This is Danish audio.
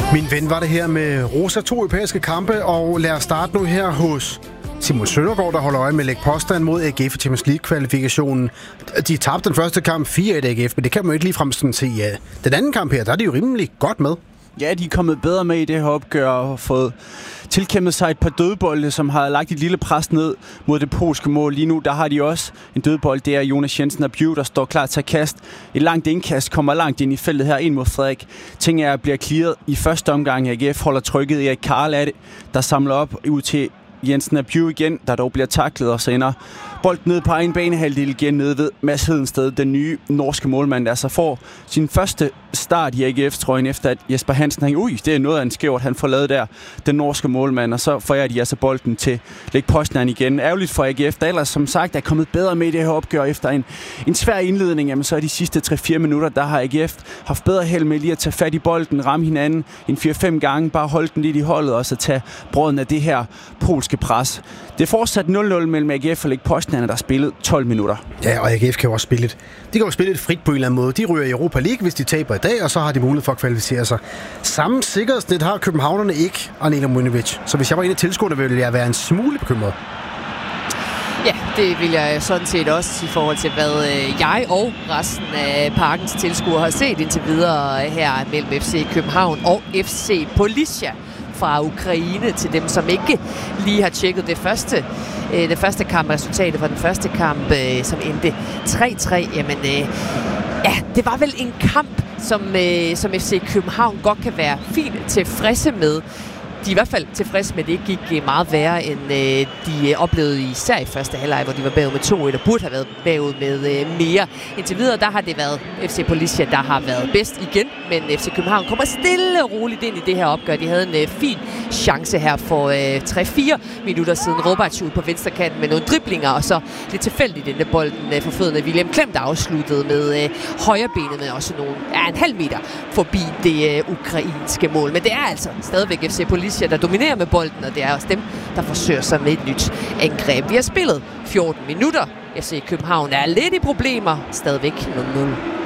Min ven var det her med Rosa 2 europæiske kampe, og lad os starte nu her hos Simon Søndergaard, der holder øje med at lægge påstand mod AGF i Champions League-kvalifikationen. De tabte den første kamp 4-1 AGF, men det kan man jo ikke ligefrem sådan se. Ja. Den anden kamp her, der er de jo rimelig godt med. Ja, de er kommet bedre med i det her opgør og fået tilkæmpet sig et par dødbolde, som har lagt et lille pres ned mod det polske mål. Lige nu, der har de også en dødbold. Det er Jonas Jensen og Bue, der står klar til at kaste. Et langt indkast kommer langt ind i feltet her, ind mod Frederik. Ting er bliver clearet i første omgang. AGF holder trykket. Erik Karl af det, der samler op ud til Jensen og Bue igen, der dog bliver taklet, og så ender bolden ned på egen banehalvdel igen nede ved Mads Hedensted, den nye norske målmand, der så får sin første start i AGF-trøjen, efter at Jesper Hansen det er noget af en skævt, han får lavet der, den norske målmand, og så forærer de altså bolden til Lech Poznan igen. Ærgerligt for AGF, der ellers som sagt er kommet bedre med i det her opgør efter en svær indledning. Jamen så er de sidste 3-4 minutter, der har AGF haft bedre held med lige at tage fat i bolden, ramme hinanden en 4-5 gange, bare holde den lidt i holdet, og så tage brøden af det her polske pres. Det er fortsat 0-0 mellem AGF og Lech Poznan, der har spillet 12 minutter. Ja, og AGF kan jo også spille de kan jo spille et frit på en eller anden måde. De ryger i Europa League, hvis de taber i dag, og så har de mulighed for at kvalificere sig. Samme sikkerhedsnet har københavnerne ikke, Arnela Mujnovic. Så hvis jeg var en af tilskuerne, ville jeg være en smule bekymret. Ja, det vil jeg sådan set også i forhold til, hvad jeg og resten af parkens tilskuere har set indtil videre her mellem FC København og FC Polisia fra Ukraine, til dem, som ikke lige har tjekket det første kamp, resultatet fra den første kamp, som endte 3-3. Jamen, ja, det var vel en kamp, som FC København godt kan være fint tilfredse med. De er i hvert fald tilfredse med, at det ikke gik meget værre, end de oplevede især i første halvleg, hvor de var bagud med 2-1 og burde have været bagud med mere. Indtil videre, der har det været FC Polisia, der har været bedst igen, men FC København kommer stille og roligt ind i det her opgør. De havde en fin chance her for 3-4 minutter siden. Robac ud på venstre kanten med nogle driblinger, og så lidt tilfældigt inden bolden for fødderne. William Klem, der afsluttede med højrebenet, med også nogle en halv meter forbi det ukrainske mål. Men det er altså stadigvæk FC Polisia, der dominerer med bolden, og det er også dem, der forsøger sig med et nyt angreb. Vi har spillet 14 minutter. FC København er lidt i problemer. Stadigvæk 0-0.